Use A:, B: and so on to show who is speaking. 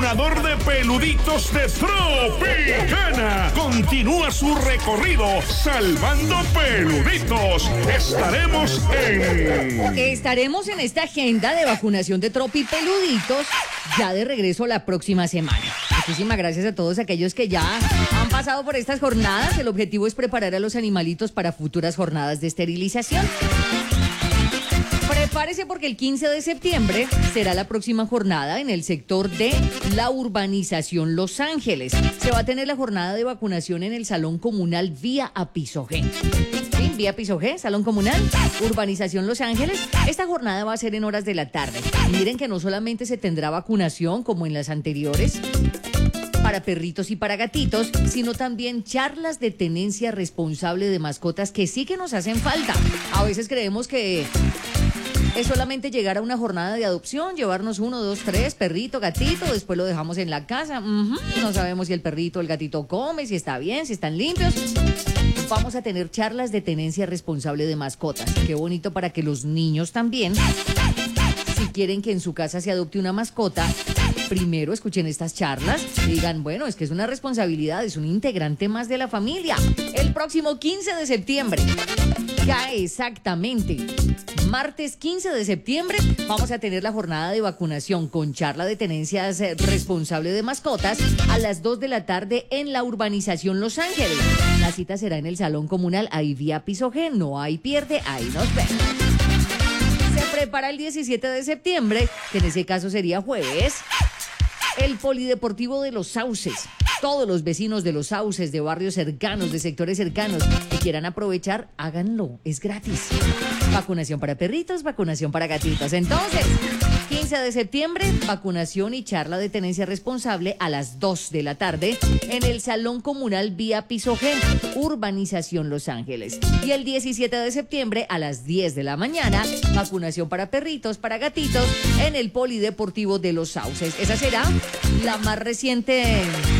A: vacunador de peluditos de Tropicana. Continúa su recorrido salvando peluditos.
B: Estaremos en esta agenda de vacunación de Tropipeluditos ya de regreso la próxima semana. Muchísimas gracias a todos aquellos que ya han pasado por estas jornadas. El objetivo es preparar a los animalitos para futuras jornadas de esterilización. Prepárese porque el 15 de septiembre será la próxima jornada en el sector de la urbanización Los Ángeles. Se va a tener la jornada de vacunación en el Salón Comunal Vía Apizogé. Sí, Vía Apizogé, Salón Comunal, Urbanización Los Ángeles. Esta jornada va a ser en horas de la tarde. Y miren que no solamente se tendrá vacunación como en las anteriores para perritos y para gatitos, sino también charlas de tenencia responsable de mascotas que sí que nos hacen falta. A veces creemos que es solamente llegar a una jornada de adopción, llevarnos 1, 2, 3, perrito, gatito, después lo dejamos en la casa. No sabemos si el perrito o el gatito come, si está bien, si están limpios. Vamos a tener charlas de tenencia responsable de mascotas. Qué bonito para que los niños también, si quieren que en su casa se adopte una mascota, primero escuchen estas charlas y digan, bueno, es que es una responsabilidad, es un integrante más de la familia. El próximo 15 de septiembre, ya exactamente, martes 15 de septiembre, vamos a tener la jornada de vacunación con charla de tenencias responsable de mascotas a las 2 de la tarde en la urbanización Los Ángeles. La cita será en el Salón Comunal, ahí Vía Apizogé, no hay pierde, ahí nos vemos. Se prepara el 17 de septiembre, que en ese caso sería jueves, el Polideportivo de Los Sauces. Todos los vecinos de Los Sauces, de barrios cercanos, de sectores cercanos, que quieran aprovechar, háganlo, es gratis. Vacunación para perritos, vacunación para gatitos. Entonces, 15 de septiembre, vacunación y charla de tenencia responsable a las 2 de la tarde en el Salón Comunal Vía Apizogé, Urbanización Los Ángeles. Y el 17 de septiembre a las 10 de la mañana, vacunación para perritos, para gatitos en el Polideportivo de Los Sauces. Esa será la más reciente